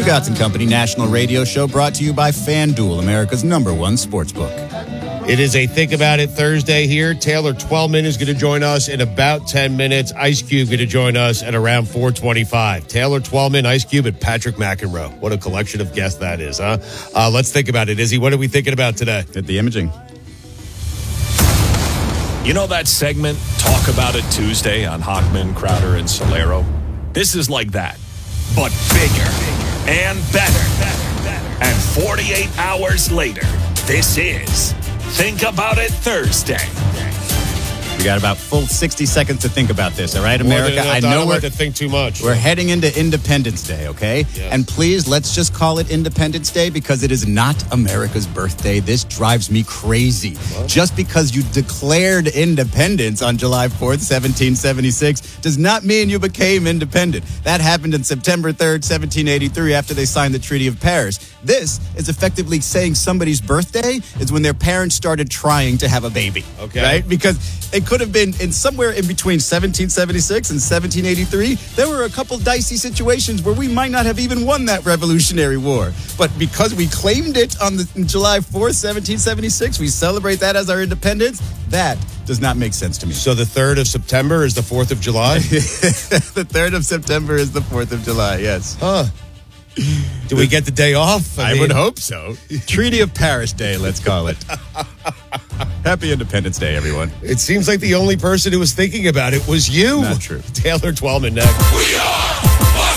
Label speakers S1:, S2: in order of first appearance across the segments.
S1: Stugotz and Company National Radio Show brought to you by FanDuel, America's #1 sportsbook.
S2: It is a Think About It Thursday here. Taylor Twellman is going to join us in about 10 minutes. Ice Cube going to join us at around 4:25. Taylor Twellman, Ice Cube, and Patrick McEnroe. What a collection of guests that is, huh? Let's think about it. Izzy, what are we thinking about today?
S1: At the imaging.
S3: You know that segment, Talk About It Tuesday on Hochman, Crowder, and Solero? This is like that, but bigger and better. And 48 hours later, this is Think About It Thursday.
S1: We got about full 60 seconds to think about this, all right, America?
S2: I know we're to think too much.
S1: We're heading into Independence Day, okay?
S2: Yes.
S1: And please, let's just call it Independence Day because it is not America's birthday. This drives me crazy. What? Just because you declared independence on July 4th, 1776, does not mean you became independent. That happened on September 3rd, 1783, after they signed the Treaty of Paris. This is effectively saying somebody's birthday is when their parents started trying to have a baby.
S2: Okay.
S1: Right? Because it could have been in somewhere in between 1776 and 1783. There were a couple dicey situations where we might not have even won that Revolutionary War. But because we claimed it on July 4th, 1776, we celebrate that as our independence. That does not make sense to me.
S2: So the 3rd of September is the 4th of July?
S1: The 3rd of September is the 4th of July, yes.
S2: Huh. Do we get the day off?
S1: I would hope so. Treaty of Paris Day, let's call it. Happy Independence Day, everyone.
S2: It seems like the only person who was thinking about it was you.
S1: Not true.
S2: Taylor Twellman next.
S4: We are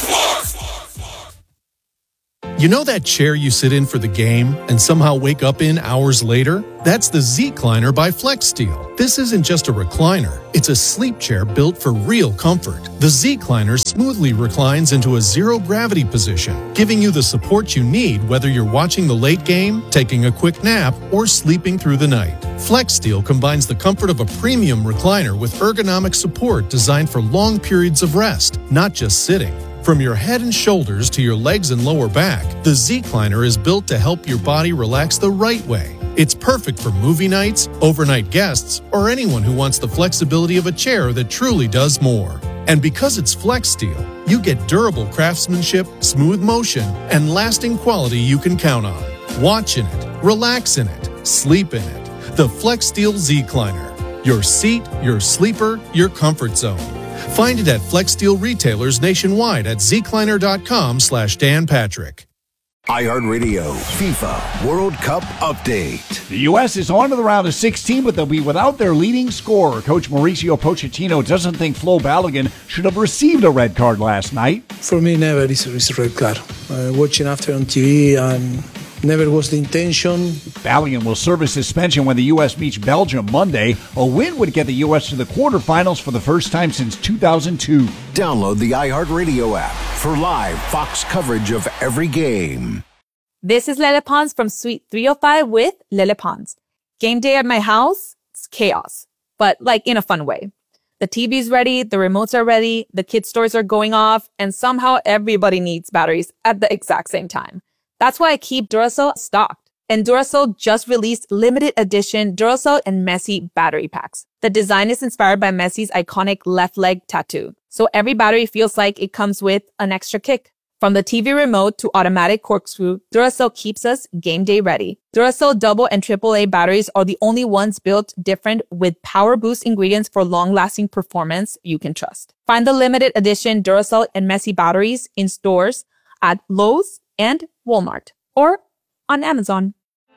S5: You know that chair you sit in for the game and somehow wake up in hours later? That's the Z-Cliner by FlexSteel. This isn't just a recliner. It's a sleep chair built for real comfort. The Z-Cliner smoothly reclines into a zero-gravity position, giving you the support you need whether you're watching the late game, taking a quick nap, or sleeping through the night. FlexSteel combines the comfort of a premium recliner with ergonomic support designed for long periods of rest, not just sitting. From your head and shoulders to your legs and lower back, the Z-Cliner is built to help your body relax the right way. It's perfect for movie nights, overnight guests, or anyone who wants the flexibility of a chair that truly does more. And because it's FlexSteel, you get durable craftsmanship, smooth motion, and lasting quality you can count on. Watch in it, relax in it, sleep in it. The FlexSteel Z-Cliner. Your seat, your sleeper, your comfort zone. Find it at FlexSteel retailers nationwide at zcliner.com/Dan Patrick.
S6: iHeartRadio FIFA World Cup Update.
S7: The U.S. is on to the round of 16, but they'll be without their leading scorer. Coach Mauricio Pochettino doesn't think Flo Balogun should have received a red card last night.
S8: For me, never is a red card. Watching after on TV and never was the intention.
S7: Balogun will serve a suspension when the U.S. meets Belgium Monday. A win would get the U.S. to the quarterfinals for the first time since 2002.
S6: Download the iHeartRadio app for live Fox coverage of every game.
S9: This is Lele Pons from Suite 305 with Lele Pons. Game day at my house, it's chaos, but like in a fun way. The TV's ready, the remotes are ready, the kids' toys are going off, and somehow everybody needs batteries at the exact same time. That's why I keep Duracell stocked. And Duracell just released limited edition Duracell and Messi battery packs. The design is inspired by Messi's iconic left leg tattoo. So every battery feels like it comes with an extra kick. From the TV remote to automatic corkscrew, Duracell keeps us game day ready. Duracell double and AAA batteries are the only ones built different with power boost ingredients for long-lasting performance you can trust. Find the limited edition Duracell and Messi batteries in stores at Lowe's and Walmart or on Amazon.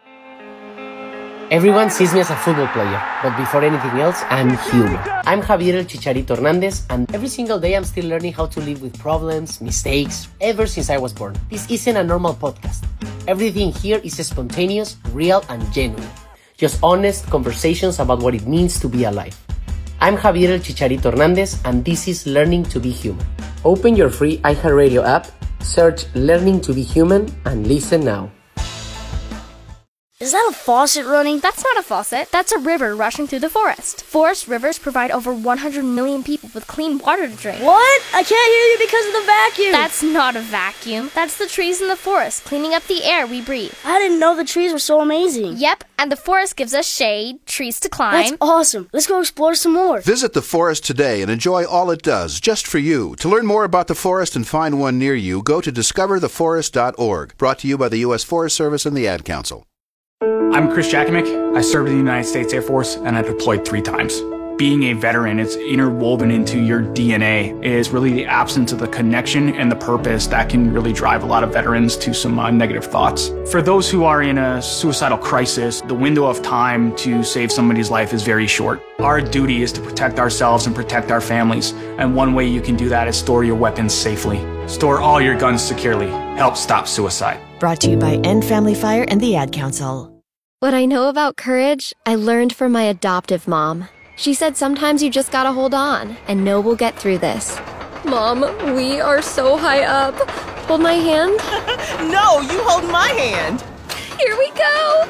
S10: Everyone sees me as a football player, but before anything else, I'm human. I'm Javier El Chicharito Hernandez, and every single day I'm still learning how to live with problems, mistakes, ever since I was born. This isn't a normal podcast. Everything here is spontaneous, real, and genuine. Just honest conversations about what it means to be alive. I'm Javier El Chicharito Hernandez, and this is Learning to Be Human. Open your free iHeartRadio app, search Learning to Be Human, and listen now.
S4: Is that a faucet running?
S11: That's not a faucet. That's a river rushing through the forest. Forest rivers provide over 100 million people with clean water to drink.
S4: What? I can't hear you because of the vacuum.
S11: That's not a vacuum. That's the trees in the forest cleaning up the air we breathe.
S4: I didn't know the trees were so amazing.
S11: Yep, and the forest gives us shade, trees to climb.
S4: That's awesome. Let's go explore some more.
S12: Visit the forest today and enjoy all it does, just for you. To learn more about the forest and find one near you, go to discovertheforest.org. Brought to you by the U.S. Forest Service and the Ad Council.
S13: I'm Chris Jakimick. I served in the United States Air Force and I deployed 3 times. Being a veteran, it's interwoven into your DNA. It is really the absence of the connection and the purpose that can really drive a lot of veterans to some negative thoughts. For those who are in a suicidal crisis, the window of time to save somebody's life is very short. Our duty is to protect ourselves and protect our families. And one way you can do that is store your weapons safely. Store all your guns securely. Help stop suicide.
S14: Brought to you by End Family Fire and the Ad Council.
S15: What I know about courage, I learned from my adoptive mom. She said sometimes you just gotta hold on and know we'll get through this. Mom, we are so high up. Hold my hand.
S16: No, you hold my hand.
S15: Here we go.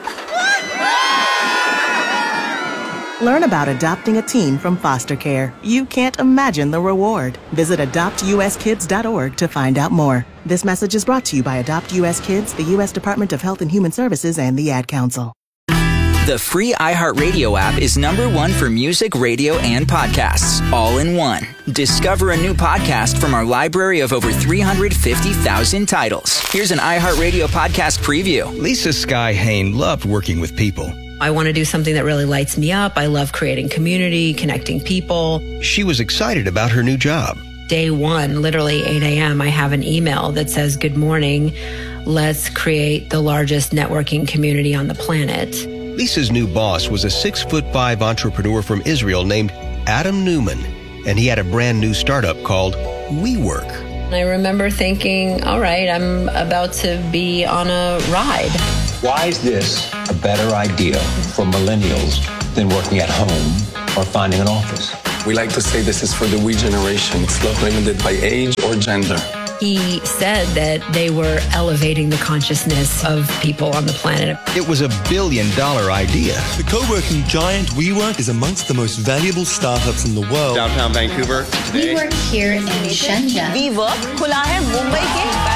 S16: Learn about adopting a teen from foster care. You can't imagine the reward. Visit adoptuskids.org to find out more. This message is brought to you by Adopt US Kids, the U.S. Department of Health and Human Services, and the Ad Council.
S17: The free iHeartRadio app is #1 for music, radio, and podcasts, all in one. Discover a new podcast from our library of over 350,000 titles. Here's an iHeartRadio podcast preview.
S18: Lisa Sky Hain loved working with people.
S19: I want to do something that really lights me up. I love creating community, connecting people.
S18: She was excited about her new job.
S19: Day one, literally 8 a.m., I have an email that says, "Good morning. Let's create the largest networking community on the planet."
S18: Lisa's new boss was a 6'5" entrepreneur from Israel named Adam Newman, and he had a brand new startup called WeWork.
S19: I remember thinking, all right, I'm about to be on a ride.
S20: Why is this a better idea for millennials than working at home or finding an office?
S21: We like to say this is for the we generation. It's not limited by age or gender.
S19: He said that they were elevating the consciousness of people on the planet.
S18: It was $1 billion idea.
S22: The co-working giant WeWork is amongst the most valuable startups in the world.
S23: Downtown Vancouver today.
S24: We work here in Shenzhen.
S16: WeWork खुला है मुंबई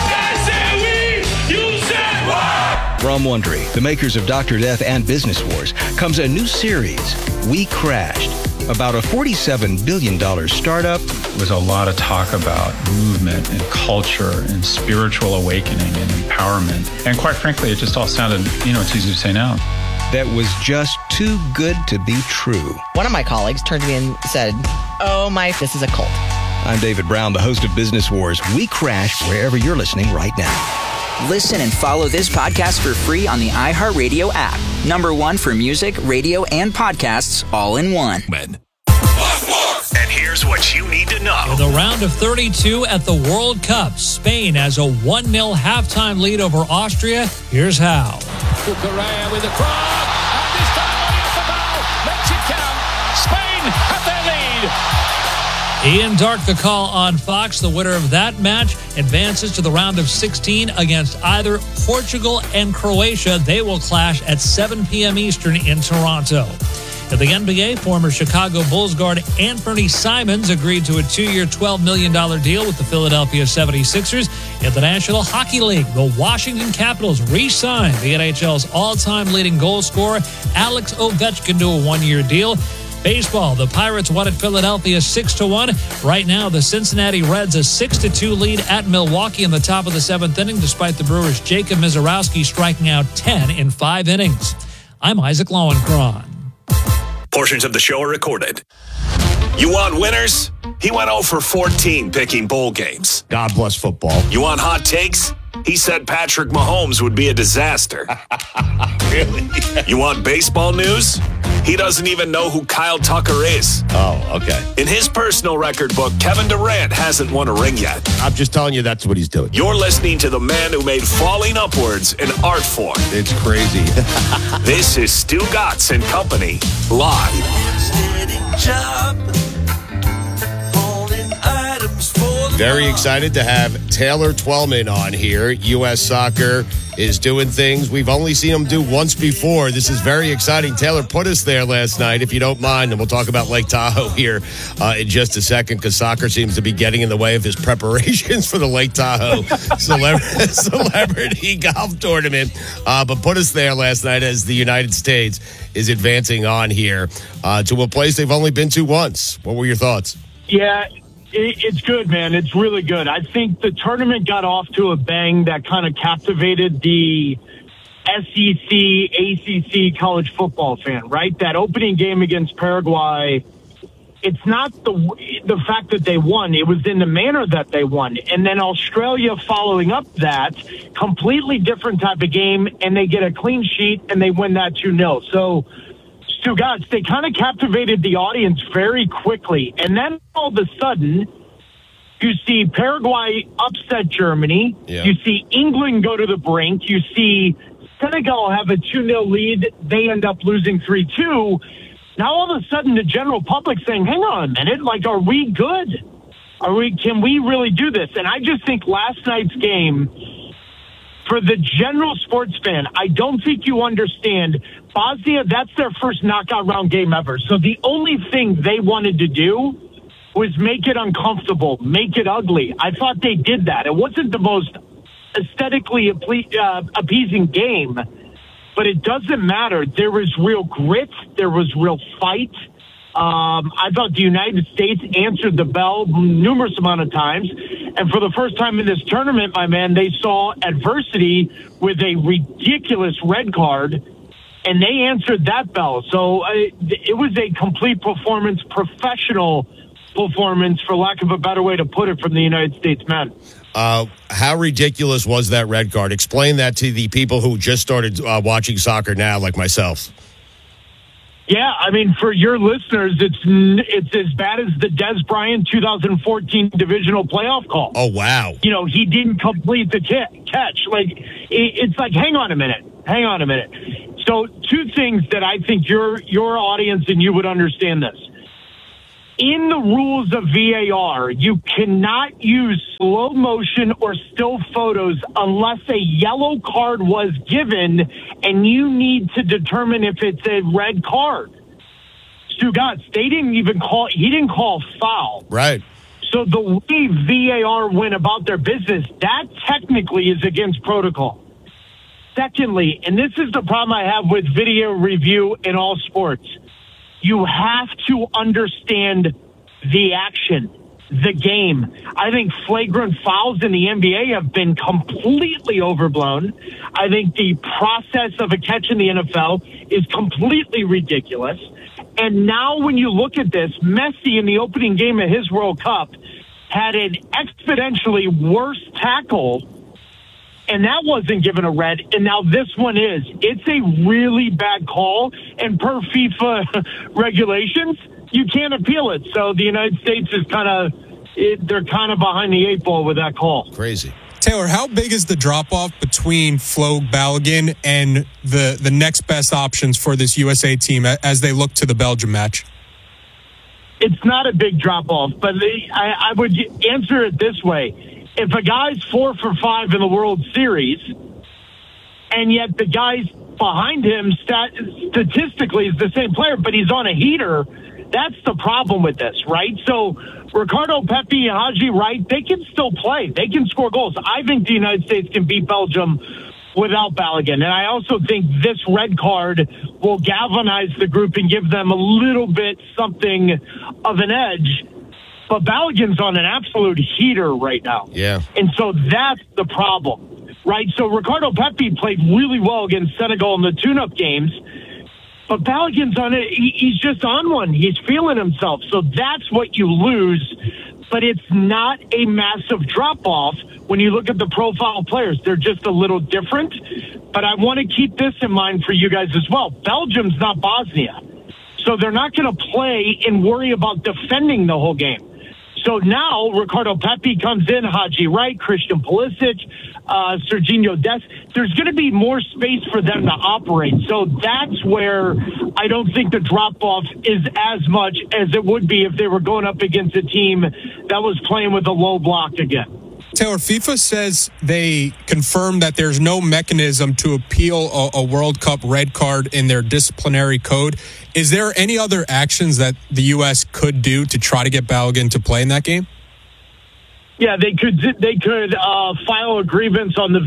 S16: के.
S18: From Wondery, the makers of Dr. Death and Business Wars, comes a new series, We Crashed, about a $47 billion startup.
S25: There was a lot of talk about movement and culture and spiritual awakening and empowerment. And quite frankly, it just all sounded, it's easy to say now.
S18: That was just too good to be true.
S26: One of my colleagues turned to me and said, this is a cult.
S18: I'm David Brown, the host of Business Wars. We Crashed wherever you're listening right now.
S17: Listen and follow this podcast for free on the iHeartRadio app. #1 for music, radio, and podcasts, all in one.
S3: And here's what you need to know.
S27: In the round of 32 at the World Cup, Spain has a 1-0 halftime lead over Austria. Here's how.
S28: Correa with the cross, and this time Oyafabal makes it count. Spain have their lead.
S27: Ian Dark, the call on Fox. The winner of that match advances to the round of 16 against either Portugal and Croatia. They will clash at 7 p.m. Eastern in Toronto. At the NBA, former Chicago Bulls guard Anthony Simons agreed to a 2-year, $12 million deal with the Philadelphia 76ers. In the National Hockey League, the Washington Capitals re-signed the NHL's all-time leading goal scorer Alex Ovechkin to a 1-year deal. Baseball, the Pirates won at Philadelphia 6-1. Right now, the Cincinnati Reds a 6-2 lead at Milwaukee in the top of the 7th inning, despite the Brewers' Jacob Misiorowski striking out 10 in 5 innings. I'm Isaac Lowenkron.
S3: Portions of the show are recorded. You want winners? He went 0 for 14 picking bowl games.
S2: God bless football.
S3: You want hot takes? He said Patrick Mahomes would be a disaster.
S2: Really?
S3: You want baseball news? He doesn't even know who Kyle Tucker is.
S2: Oh, okay.
S3: In his personal record book, Kevin Durant hasn't won a ring yet.
S2: I'm just telling you that's what he's doing.
S3: You're listening to the man who made falling upwards an art form.
S2: It's crazy.
S3: This is Stu Gatz and Company, live.
S29: Job, holding items for the
S2: Very excited to have Taylor Twellman on here. U.S. Soccer is doing things we've only seen him do once before. This is very exciting. Taylor put us there last night, if you don't mind, and we'll talk about Lake Tahoe here in just a second, because soccer seems to be getting in the way of his preparations for the Lake Tahoe Celebrity Golf Tournament. But put us there last night as the United States is advancing on here to a place they've only been to once. What were your thoughts?
S1: Yeah, it's good, man. It's really good. I think the tournament got off to a bang that kind of captivated the SEC, ACC college football fan, right? That opening game against Paraguay, it's not the fact that they won. It was in the manner that they won. And then Australia following up that, completely different type of game, and they get a clean sheet, and they win that 2-0. So, guys, they kind of captivated the audience very quickly. And then all of a sudden, you see Paraguay upset Germany. Yeah. You see England go to the brink. You see Senegal have a 2-0 lead. They end up losing 3-2. Now all of a sudden the general public saying, hang on a minute, like, are we good? Can we really do this? And I just think last night's game, for the general sports fan, I don't think you understand. Bosnia, that's their first knockout round game ever. So the only thing they wanted to do was make it uncomfortable, make it ugly. I thought they did that. It wasn't the most aesthetically appeasing game, but it doesn't matter. There was real grit. There was real fight. I thought the United States answered the bell numerous amount of times. And for the first time in this tournament, my man, they saw adversity with a ridiculous red card, and they answered that bell. So it was a complete performance, professional performance, for lack of a better way to put it, from the United States men.
S2: How ridiculous was that red card? Explain that to the people who just started watching soccer now, like myself.
S1: Yeah, I mean, for your listeners, it's as bad as the Des Bryant 2014 divisional playoff call.
S2: Oh, wow.
S1: You know, he didn't complete the catch. Like, it's like, hang on a minute. So two things that I think your audience and you would understand this. In the rules of VAR, you cannot use slow motion or still photos unless a yellow card was given, and you need to determine if it's a red card. Stugotz, he didn't call foul.
S2: Right.
S1: So the way VAR went about their business, that technically is against protocol. Secondly, and this is the problem I have with video review in all sports, you have to understand the action, the game. I think flagrant fouls in the NBA have been completely overblown. I think the process of a catch in the NFL is completely ridiculous. And now when you look at this, Messi in the opening game of his World Cup had an exponentially worse tackle, and that wasn't given a red, and now this one is. It's a really bad call, and per FIFA regulations, you can't appeal it. So the United States is they're kind of behind the eight ball with that call.
S2: Crazy.
S5: Taylor, how big is the drop-off between Flo Balogun and the next best options for this USA team as they look to the Belgium match?
S1: It's not a big drop-off, but I would answer it this way. If a guy's 4 for 5 in the World Series, and yet the guys behind him statistically is the same player, but he's on a heater, that's the problem with this, right? So Ricardo Pepi and Haji Wright, they can still play. They can score goals. I think the United States can beat Belgium without Balogun. And I also think this red card will galvanize the group and give them a little bit something of an edge. But Balogun's on an absolute heater right now.
S2: Yeah.
S1: And so that's the problem, right? So Ricardo Pepi played really well against Senegal in the tune-up games, but Balogun's on it. He's just on one. He's feeling himself. So that's what you lose, but it's not a massive drop-off when you look at the profile players. They're just a little different, but I want to keep this in mind for you guys as well. Belgium's not Bosnia, so they're not going to play and worry about defending the whole game. So now Ricardo Pepi comes in, Haji Wright, Christian Pulisic, Serginho Dest. There's going to be more space for them to operate. So that's where I don't think the drop-off is as much as it would be if they were going up against a team that was playing with a low block again.
S5: Taylor, FIFA says they confirmed that there's no mechanism to appeal a World Cup red card in their disciplinary code. Is there any other actions that the U.S. could do to try to get Balogun to play in that game?
S1: Yeah, they could file a grievance on the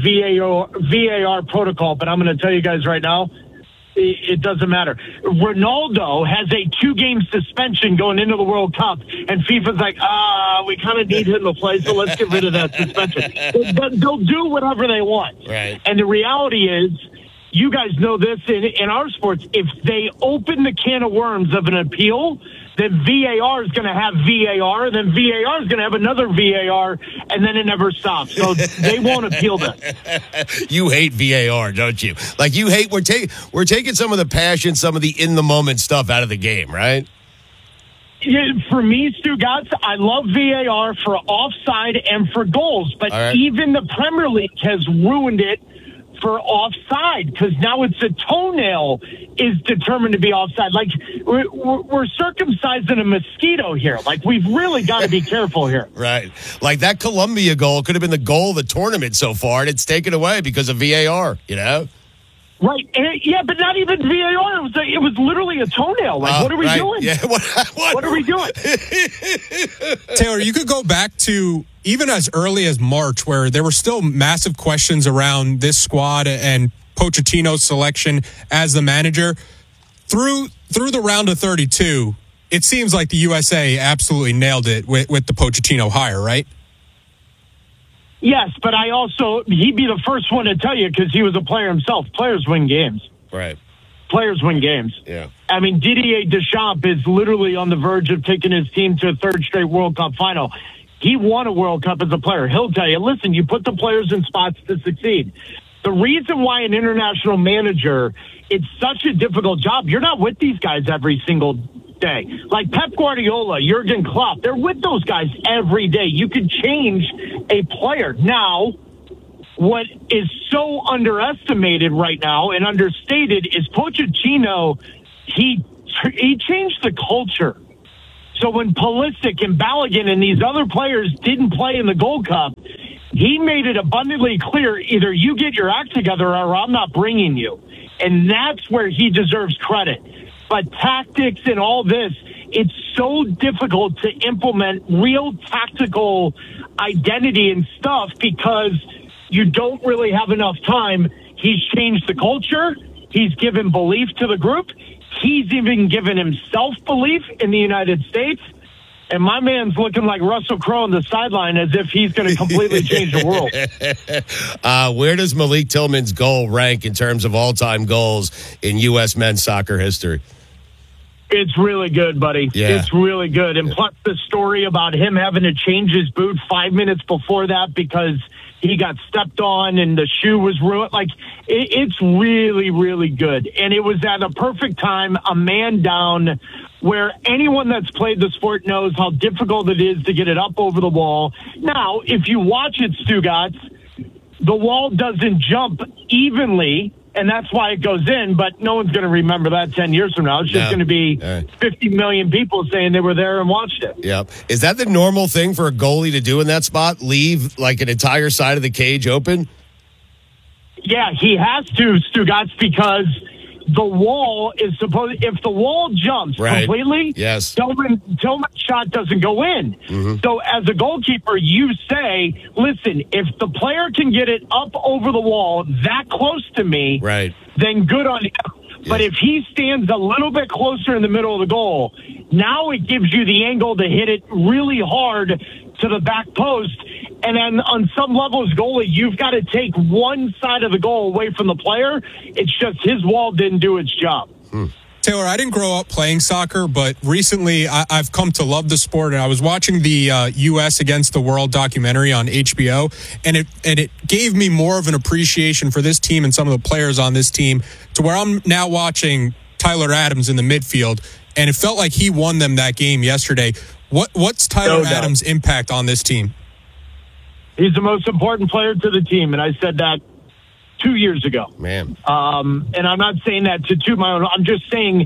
S1: VAR protocol, but I'm going to tell you guys right now, it doesn't matter. Ronaldo has a 2-game suspension going into the World Cup, and FIFA's like, we kind of need him to play, so let's get rid of that suspension. They'll do whatever they want.
S2: Right.
S1: And the reality is, you guys know this in our sports, if they open the can of worms of an appeal, then VAR is going to have VAR, then VAR is going to have another VAR, and then it never stops. So they won't appeal this.
S2: You hate VAR, don't you? Like you hate we're taking some of the passion, some of the in the moment stuff out of the game, right?
S1: Yeah, for me, Stu Gatz, I love VAR for offside and for goals, but even the Premier League has ruined it for offside, because now it's a toenail is determined to be offside. Like we're circumcising a mosquito here. Like we've really got to be careful here.
S2: Right. Like that Colombia goal could have been the goal of the tournament so far, and it's taken away because of VAR, you know?
S1: Right. Yeah, but not even VAR. It was literally a toenail. Like, what are we doing?
S2: Yeah.
S1: What are we doing?
S5: Taylor, you could go back to even as early as March, where there were still massive questions around this squad and Pochettino's selection as the manager. Through the round of 32, it seems like the USA absolutely nailed it with the Pochettino hire, right?
S1: Yes, but he'd be the first one to tell you because he was a player himself. Players win games.
S2: Right.
S1: Players win games.
S2: Yeah.
S1: I mean, Didier Deschamps is literally on the verge of taking his team to a third straight World Cup final. He won a World Cup as a player. He'll tell you, listen, you put the players in spots to succeed. The reason why an international manager, it's such a difficult job, you're not with these guys every single day. Like Pep Guardiola, Jurgen Klopp, they're with those guys every day. You could change a player. Now, what is so underestimated right now and understated is Pochettino, he changed the culture. So when Pulisic and Balogun and these other players didn't play in the Gold Cup, he made it abundantly clear, either you get your act together or I'm not bringing you. And that's where he deserves credit. But tactics and all this, it's so difficult to implement real tactical identity and stuff because you don't really have enough time. He's changed the culture. He's given belief to the group. He's even given himself belief in the United States. And my man's looking like Russell Crowe on the sideline as if he's going to completely change the world.
S2: Where does Malik Tillman's goal rank in terms of all-time goals in U.S. men's soccer history?
S1: It's really good, buddy.
S2: Yeah.
S1: It's really good. And plus the story about him having to change his boot 5 minutes before that because he got stepped on and the shoe was ruined. Like, it's really, really good. And it was at a perfect time, a man down, where anyone that's played the sport knows how difficult it is to get it up over the wall. Now, if you watch it, Stugotz, the wall doesn't jump evenly, and that's why it goes in, but no one's going to remember that 10 years from now. It's just going to be 50 million people saying they were there and watched it.
S2: Yeah. Is that the normal thing for a goalie to do in that spot? Leave like an entire side of the cage open?
S1: Yeah, he has to, Stugotz, because the wall is supposed, if the wall jumps completely,
S2: yes,
S1: Tillman's shot doesn't go in.
S2: Mm-hmm.
S1: So as a goalkeeper, you say, listen, if the player can get it up over the wall that close to me, then good on him. Yes. But if he stands a little bit closer in the middle of the goal, now it gives you the angle to hit it really hard to the back post. And then on some levels, goalie, you've got to take one side of the goal away from the player. It's just his wall didn't do its job.
S5: Taylor, I didn't grow up playing soccer, but recently I've come to love the sport. And I was watching the U.S. Against the World documentary on HBO, and it gave me more of an appreciation for this team and some of the players on this team, to where I'm now watching Tyler Adams in the midfield. and it felt like he won them that game yesterday. What's Tyler Adams' impact on this team?
S1: He's the most important player to the team, and I said that 2 years ago.
S2: Man.
S1: And I'm not saying that to toot my own. I'm just saying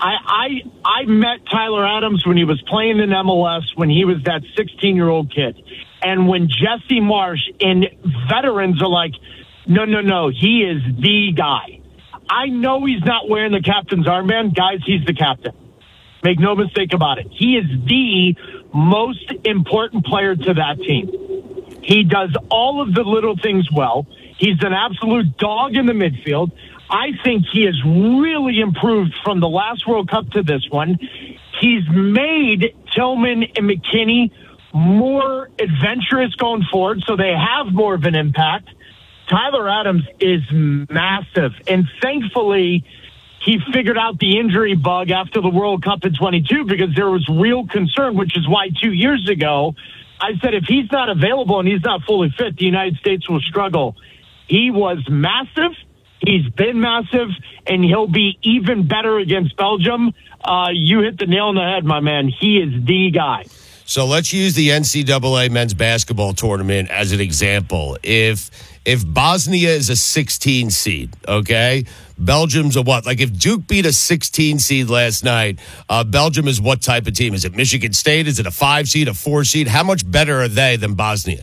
S1: I met Tyler Adams when he was playing in MLS, when he was that 16-year-old kid. And when Jesse Marsh and veterans are like, no, he is the guy. I know he's not wearing the captain's armband. Guys, he's the captain. Make no mistake about it. He is the most important player to that team. He does all of the little things well. He's an absolute dog in the midfield. I think he has really improved from the last World Cup to this one. He's made Tillman and McKinney more adventurous going forward, so they have more of an impact. Tyler Adams is massive, and thankfully he figured out the injury bug after the World Cup in 22 because there was real concern, which is why 2 years ago I said if he's not available and he's not fully fit, the United States will struggle. He was massive. He's been massive, and he'll be even better against Belgium. You hit the nail on the head, my man. He is the guy.
S2: So let's use the NCAA men's basketball tournament as an example. If Bosnia is a 16 seed, okay, Belgium's a what? Like if Duke beat a 16 seed last night, Belgium is what type of team? Is it Michigan State? Is it a 5 seed, a 4 seed? How much better are they than Bosnia?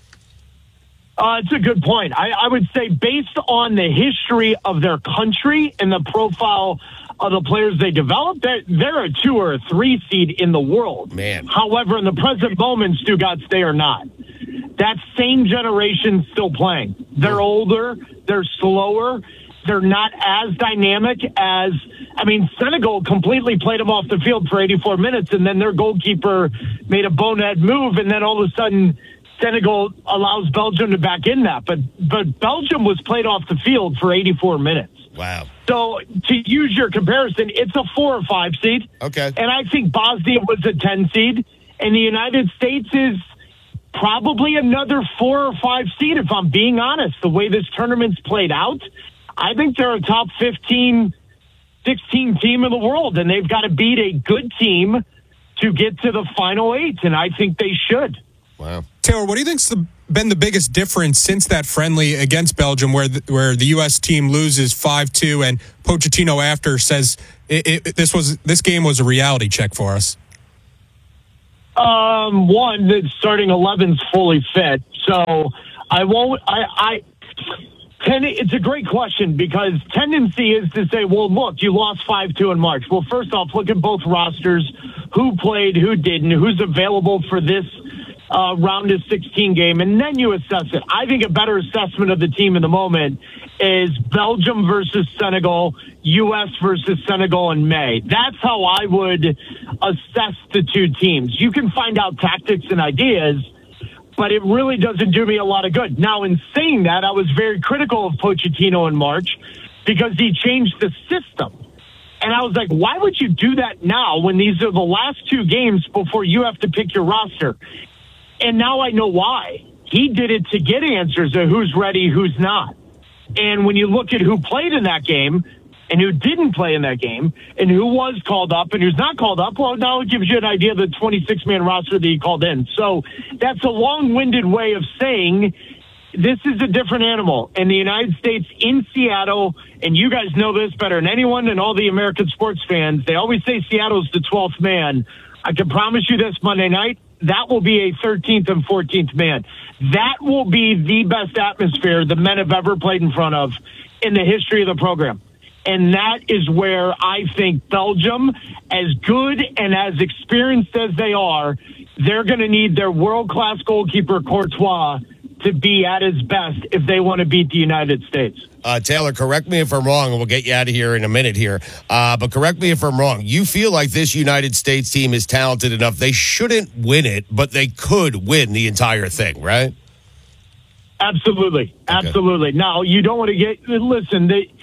S1: It's a good point. I would say based on the history of their country and the profile of the players they developed, they're a 2 or a 3 seed in the world.
S2: Man.
S1: However, in the present moment, Stugotz, they are not. That same generation still playing. They're older. They're slower. They're not as dynamic as, Senegal completely played them off the field for 84 minutes, and then their goalkeeper made a bonehead move, and then all of a sudden Senegal allows Belgium to back in that. But Belgium was played off the field for 84 minutes.
S2: Wow.
S1: So to use your comparison, it's a 4 or 5 seed.
S2: Okay.
S1: And I think Bosnia was a 10 seed, and the United States is probably another 4 or 5 seed, if I'm being honest. The way this tournament's played out, I think they're a top 15, 16 team in the world, and they've got to beat a good team to get to the final 8, and I think they should.
S2: Wow.
S5: Taylor, what do you think's been the biggest difference since that friendly against Belgium where the U.S. team loses 5-2 and Pochettino after says this game was a reality check for us?
S1: One, the starting 11's fully fit, so it's a great question because tendency is to say, well, look, you lost 5-2 in March. Well, first off, look at both rosters, who played, who didn't, who's available for this round of 16 game, and then you assess it. I think a better assessment of the team in the moment is Belgium versus Senegal, U.S. versus Senegal in May. That's how I would assess the two teams. You can find out tactics and ideas, but it really doesn't do me a lot of good. Now, in saying that, I was very critical of Pochettino in March because he changed the system. And I was like, why would you do that now when these are the last 2 games before you have to pick your roster? And now I know why. He did it to get answers of who's ready, who's not. And when you look at who played in that game and who didn't play in that game and who was called up and who's not called up, well, now it gives you an idea of the 26-man roster that he called in. So that's a long-winded way of saying this is a different animal. And the United States in Seattle, and you guys know this better than anyone and all the American sports fans, they always say Seattle's the 12th man. I can promise you this Monday night, that will be a 13th and 14th man. That will be the best atmosphere the men have ever played in front of in the history of the program. And that is where I think Belgium, as good and as experienced as they are, they're going to need their world-class goalkeeper, Courtois, to be at his best if they want to beat the United States.
S2: Taylor, correct me if I'm wrong, and we'll get you out of here in a minute here. But correct me if I'm wrong. You feel like this United States team is talented enough. They shouldn't win it, but they could win the entire thing, right?
S1: Absolutely. Absolutely. Now, you don't want to listen,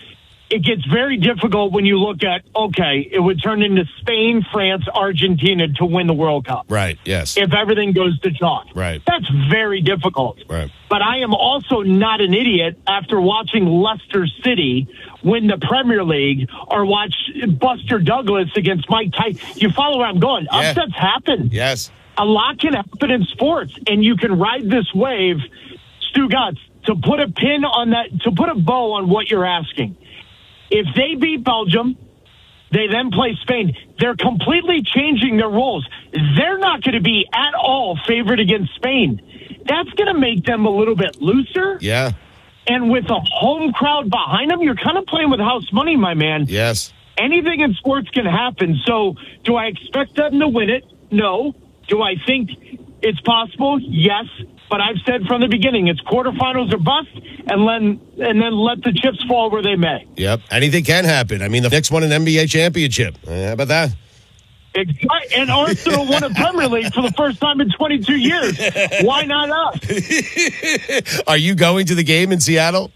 S1: it gets very difficult when you look at, okay, it would turn into Spain, France, Argentina to win the World Cup.
S2: Right, yes.
S1: If everything goes to chalk.
S2: Right.
S1: That's very difficult.
S2: Right.
S1: But I am also not an idiot after watching Leicester City win the Premier League or watch Buster Douglas against Mike Tyson. You follow where I'm going.
S2: Yeah.
S1: Upsets happen.
S2: Yes.
S1: A lot can happen in sports, and you can ride this wave, Stu Gotts, to put a pin on that, to put a bow on what you're asking. If they beat Belgium, they then play Spain. They're completely changing their roles. They're not going to be at all favored against Spain. That's going to make them a little bit looser.
S2: Yeah.
S1: And with a home crowd behind them, you're kind of playing with house money, my man.
S2: Yes.
S1: Anything in sports can happen. So do I expect them to win it? No. Do I think it's possible? Yes. But I've said from the beginning, it's quarterfinals or bust, and then let the chips fall where they may.
S2: Yep. Anything can happen. I mean, the Knicks won an NBA championship. How about that?
S1: And Arsenal won a Premier League for the first time in 22 years. Why not us?
S2: Are you going to the game in Seattle?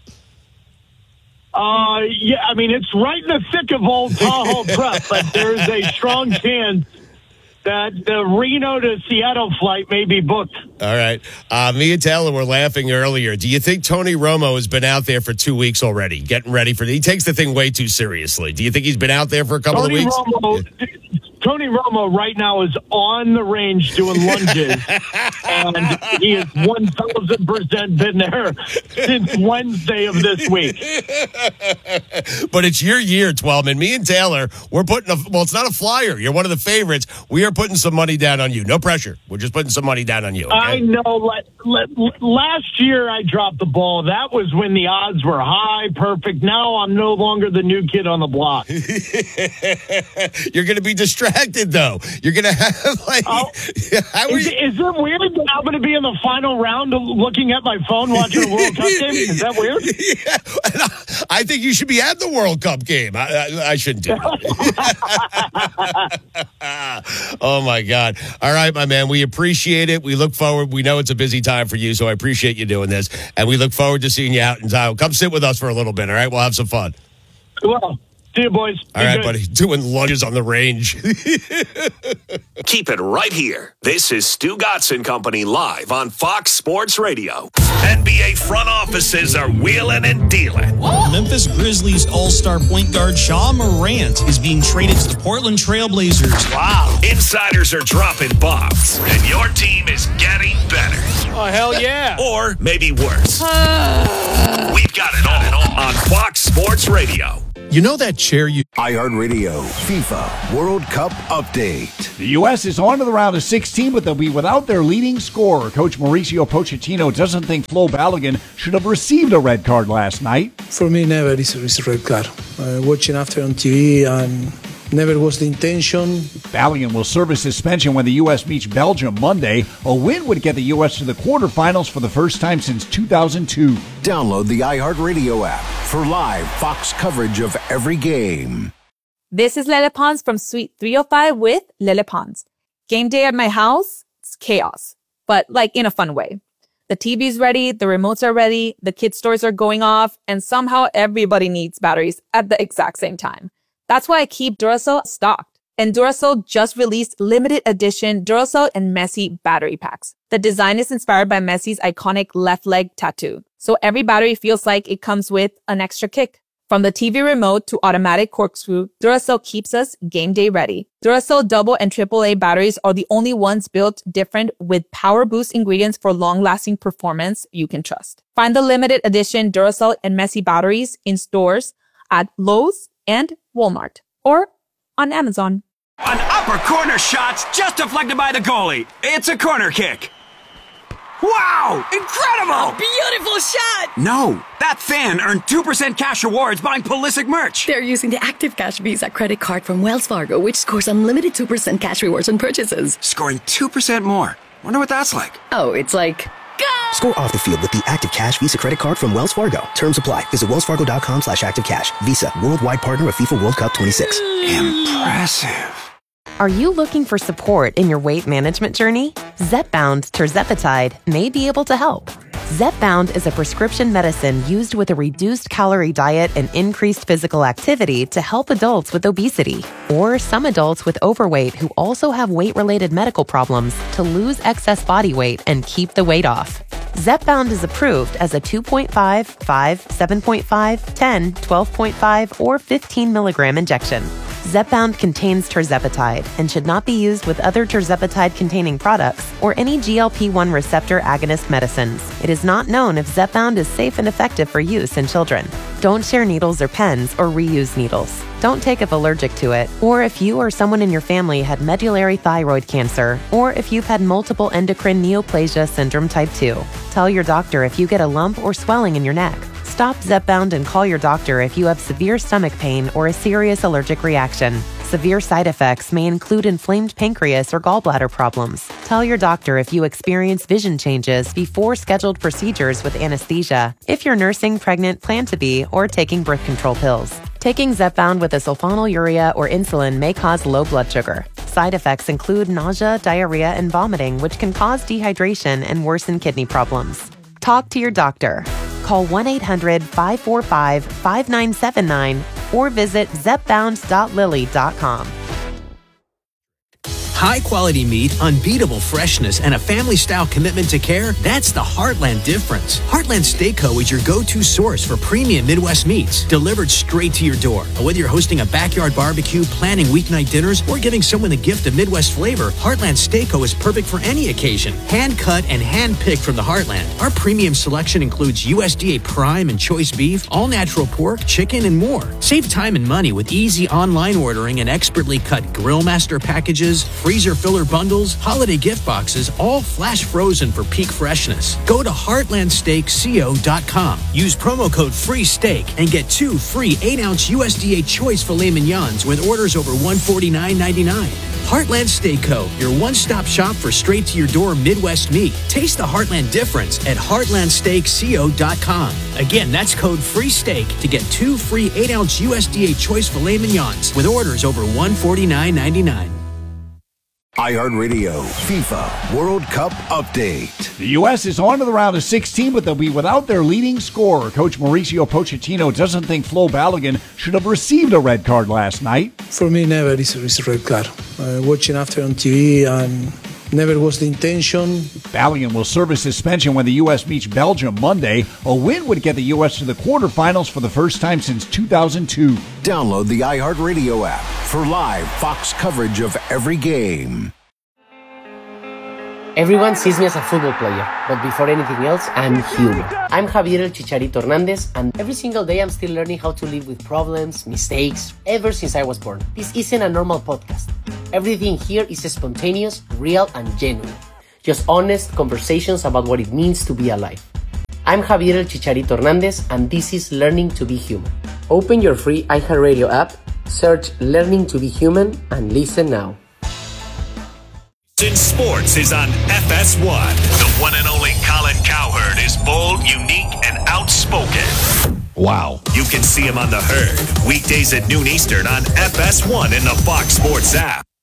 S1: Yeah, I mean, it's right in the thick of Old Tahoe Prep, but there's a strong chance that the Reno to Seattle flight may be booked.
S2: All right. Me and Taylor were laughing earlier. Do you think Tony Romo has been out there for 2 weeks already, getting ready for he takes the thing way too seriously. Do you think he's been out there for a couple of weeks?
S1: Tony Romo right now is on the range doing lunges, and he has 1,000% been there since Wednesday of this week.
S2: But it's your year, Twellman. Me and Taylor, we're putting it's not a flyer. You're one of the favorites. We are putting some money down on you. No pressure. We're just putting some money down on you. Okay?
S1: I know. Last year I dropped the ball. That was when the odds were high, perfect. Now I'm no longer the new kid on the block.
S2: You're going to be distracted, though. You're going to have,
S1: is it weird that I'm going to be in the final round looking at my phone watching a World Cup game? Is that weird?
S2: Yeah. I think you should be at the World Cup game. I shouldn't do that. Oh, my God. All right, my man. We appreciate it. We look forward. We know it's a busy time for you, so I appreciate you doing this. And we look forward to seeing you out in town. Come sit with us for a little bit, all right? We'll have some fun.
S1: Well, see you, boys.
S2: All right, buddy. Doing lunges on the range.
S3: Keep it right here. This is Stu Gotts and Company live on Fox Sports Radio. NBA front offices are wheeling and dealing.
S4: Memphis Grizzlies all-star point guard Ja Morant is being traded to the Portland Trail Blazers.
S3: Wow. Insiders are dropping bombs, and your team is getting better.
S28: Oh, hell yeah.
S3: Or maybe worse. We've got it all on Fox Sports Radio.
S6: You know that chair you...
S7: iHeartRadio FIFA World Cup Update.
S8: The U.S. is on to the round of 16, but they'll be without their leading scorer. Coach Mauricio Pochettino doesn't think Flo Balogun should have received a red card last night.
S9: For me, never is a red card. Watching after on TV and never was the intention.
S8: Balogun will serve a suspension when the U.S. meets Belgium Monday. A win would get the U.S. to the quarterfinals for the first time since 2002.
S7: Download the iHeartRadio app for live Fox coverage of every game.
S10: This is Lele Pons from Suite 305 with Lele Pons. Game day at my house, it's chaos, but in a fun way. The TV's ready, the remotes are ready, the kids' toys are going off, and somehow everybody needs batteries at the exact same time. That's why I keep Duracell stocked. And Duracell just released limited edition Duracell and Messi battery packs. The design is inspired by Messi's iconic left leg tattoo. So every battery feels like it comes with an extra kick. From the TV remote to automatic corkscrew, Duracell keeps us game day ready. Duracell double and AAA batteries are the only ones built different with power boost ingredients for long-lasting performance you can trust. Find the limited edition Duracell and Messi batteries in stores at Lowe's and Walmart or on Amazon.
S11: An upper corner shot's just deflected by the goalie. It's a corner kick. Wow! Incredible!
S23: Beautiful shot!
S11: No, that fan earned 2% cash rewards buying Pulisic merch.
S23: They're using the Active Cash Visa credit card from Wells Fargo, which scores unlimited 2% cash rewards on purchases.
S11: Scoring 2% more. Wonder what that's like.
S23: Oh, it's like...
S29: Go! Score off the field with the Active Cash Visa credit card from Wells Fargo. Terms apply. Visit wellsfargo.com/activecash. Visa, worldwide partner of FIFA World Cup 26.
S11: Impressive.
S30: Are you looking for support in your weight management journey? Zepbound tirzepatide may be able to help. Zepbound is a prescription medicine used with a reduced calorie diet and increased physical activity to help adults with obesity, or some adults with overweight who also have weight-related medical problems to lose excess body weight and keep the weight off. Zepbound is approved as a 2.5, 5, 7.5, 10, 12.5, or 15 milligram injection. Zepbound contains tirzepatide and should not be used with other tirzepatide-containing products or any GLP-1 receptor agonist medicines. It is not known if Zepbound is safe and effective for use in children. Don't share needles or pens or reuse needles. Don't take if allergic to it, or if you or someone in your family had medullary thyroid cancer, or if you've had multiple endocrine neoplasia syndrome type 2. Tell your doctor if you get a lump or swelling in your neck. Stop Zepbound and call your doctor if you have severe stomach pain or a serious allergic reaction. Severe side effects may include inflamed pancreas or gallbladder problems. Tell your doctor if you experience vision changes before scheduled procedures with anesthesia, if you're nursing, pregnant, plan to be, or taking birth control pills. Taking Zepbound with a sulfonylurea or insulin may cause low blood sugar. Side effects include nausea, diarrhea, and vomiting, which can cause dehydration and worsen kidney problems. Talk to your doctor. Call 1-800-545-5979 or visit zepbound.lilly.com.
S6: High-quality meat, unbeatable freshness, and a family-style commitment to care, that's the Heartland difference. Heartland Steakco is your go-to source for premium Midwest meats, delivered straight to your door. Whether you're hosting a backyard barbecue, planning weeknight dinners, or giving someone the gift of Midwest flavor, Heartland Steakco is perfect for any occasion. Hand-cut and hand-picked from the Heartland. Our premium selection includes USDA prime and choice beef, all-natural pork, chicken, and more. Save time and money with easy online ordering and expertly cut Grill Master packages, freezer filler bundles, holiday gift boxes, all flash frozen for peak freshness. Go to heartlandsteakco.com. Use promo code FREESTEAK and get 2 free 8-ounce USDA choice filet mignons with orders over $149.99. Heartland Steakco, your one-stop shop for straight-to-your-door Midwest meat. Taste the Heartland difference at heartlandsteakco.com. Again, that's code FREESTEAK to get 2 free 8-ounce USDA choice filet mignons with orders over $149.99.
S7: iHeartRadio FIFA World Cup Update.
S8: The U.S. is on to the round of 16, but they'll be without their leading scorer. Coach Mauricio Pochettino doesn't think Flo Balogun should have received a red card last night.
S9: For me, never is a red card. Watching after on TV and never was the intention.
S8: Balogun will serve a suspension when the U.S. meets Belgium Monday. A win would get the U.S. to the quarterfinals for the first time since 2002.
S7: Download the iHeartRadio app for live Fox coverage of every game.
S12: Everyone sees me as a football player, but before anything else, I'm human. I'm Javier El Chicharito Hernandez, and every single day I'm still learning how to live with problems, mistakes, ever since I was born. This isn't a normal podcast. Everything here is spontaneous, real, and genuine. Just honest conversations about what it means to be alive. I'm Javier El Chicharito Hernandez, and this is Learning to be Human. Open your free iHeartRadio app, search Learning to be Human, and listen now.
S3: In sports is on FS1. The one and only Colin Cowherd is bold, unique, and outspoken.
S2: Wow.
S3: You can see him on The Herd, weekdays at noon Eastern on FS1 in the Fox Sports app.